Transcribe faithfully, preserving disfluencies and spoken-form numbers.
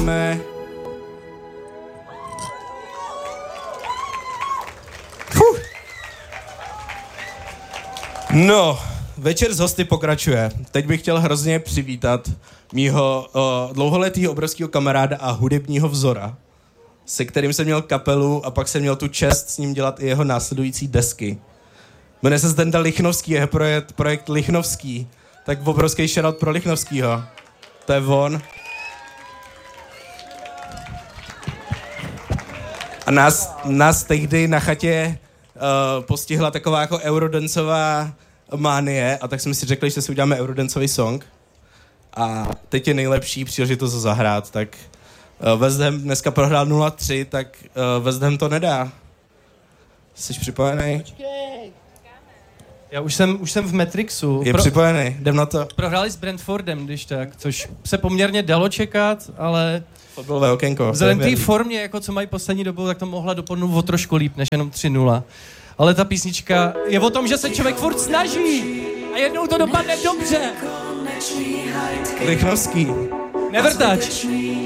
Fuh. No, večer z hosty pokračuje. Teď bych chtěl hrozně přivítat mýho uh, dlouholetýho obrovského kamaráda a hudebního vzora, se kterým jsem měl kapelu a pak jsem měl tu čest s ním dělat i jeho následující desky. Jmenuje se Zdenda Lichnovský, je projekt, projekt Lichnovský. Tak obrovský shoutout pro Lichnovskýho. To je on. A nás, nás tehdy na chatě uh, postihla taková jako eurodancová mánie a tak jsme si řekli, že si uděláme eurodancový song. A teď je nejlepší příležitost zahrát, tak uh, West Ham dneska prohrál nula tři, tak uh, West Ham to nedá. Jsi připojený? Počkej. Já už jsem, už jsem v Matrixu. Je Pro... připojený, jdem na to. Prohráli s Brentfordem, když tak, což se poměrně dalo čekat, ale... Fotbalové okénko. Vzhledem k té formě, jako co mají poslední dobou, tak to mohla dopadnout o trošku líp, než jenom tři nula. Ale ta písnička je o tom, že se člověk furt snaží a jednou to dopadne dobře. Lichnovský. Nevrtač.